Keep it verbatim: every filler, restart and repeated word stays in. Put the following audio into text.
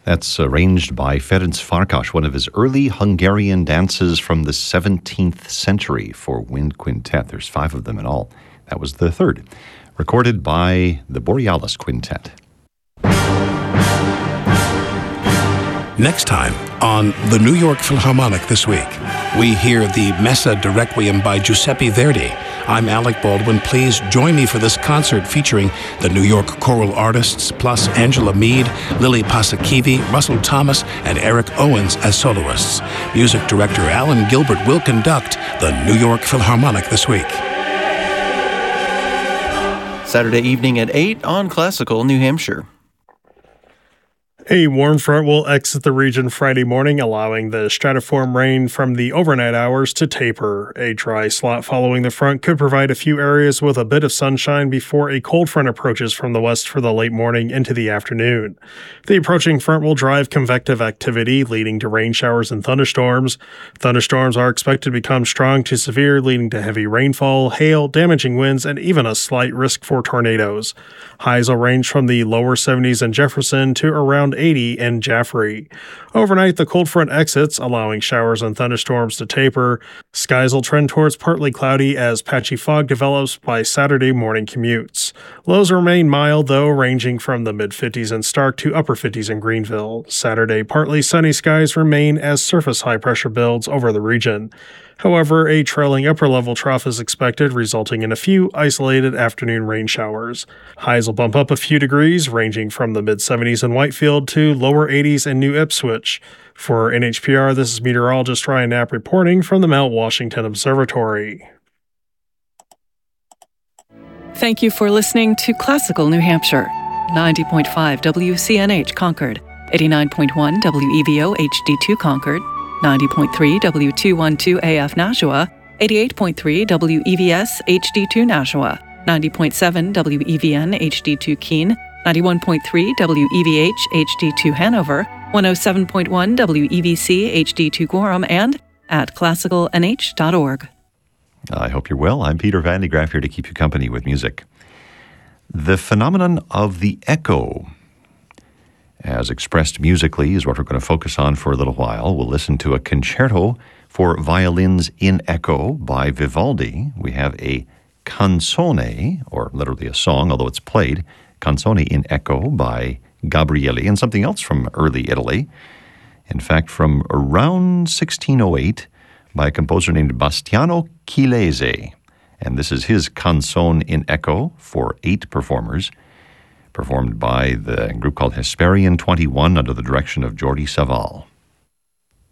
That's arranged by Ferenc Farkas, one of his early Hungarian dances from the seventeenth century for wind quintet. There's five of them in all. That was the third, recorded by the Borealis Quintet. Next time on the New York Philharmonic This Week, we hear the Messa de Requiem by Giuseppe Verdi. I'm Alec Baldwin. Please join me for this concert featuring the New York choral artists, plus Angela Mead, Lily Pasakivi, Russell Thomas, and Eric Owens as soloists. Music director Alan Gilbert will conduct the New York Philharmonic This Week. Saturday evening at eight on Classical New Hampshire. A warm front will exit the region Friday morning, allowing the stratiform rain from the overnight hours to taper. A dry slot following the front could provide a few areas with a bit of sunshine before a cold front approaches from the west for the late morning into the afternoon. The approaching front will drive convective activity, leading to rain showers and thunderstorms. Thunderstorms are expected to become strong to severe, leading to heavy rainfall, hail, damaging winds, and even a slight risk for tornadoes. Highs will range from the lower seventies in Jefferson to around eighty in Jaffrey. Overnight, the cold front exits, allowing showers and thunderstorms to taper. Skies will trend towards partly cloudy as patchy fog develops by Saturday morning commutes. Lows remain mild, though, ranging from the mid-fifties in Stark to upper fifties in Greenville. Saturday, partly sunny skies remain as surface high pressure builds over the region. However, a trailing upper-level trough is expected, resulting in a few isolated afternoon rain showers. Highs will bump up a few degrees, ranging from the mid-seventies in Whitefield to lower eighties in New Ipswich. For N H P R, this is meteorologist Ryan Knapp reporting from the Mount Washington Observatory. Thank you for listening to Classical New Hampshire. ninety point five W C N H Concord, eighty-nine point one W E V O H D two Concord, ninety point three W two twelve A F Nashua, eighty-eight point three W E V S H D two Nashua, ninety point seven W E V N H D two Keene, ninety-one point three W E V H H D two Hanover, one oh seven point one W E V C H D two Gorham, and at classical N H dot org. I hope you're well. I'm Peter Van de Graaff here to keep you company with music. The phenomenon of the echo, as expressed musically, is what we're going to focus on for a little while. We'll listen to a concerto for violins in echo by Vivaldi. We have a canzone, or literally a song, although it's played, canzone in echo by Gabrieli, and something else from early Italy. In fact, from around sixteen oh eight by a composer named Bastiano Chilese. And this is his canzone in echo for eight performers, performed by the group called Hesperian twenty-one under the direction of Jordi Savall.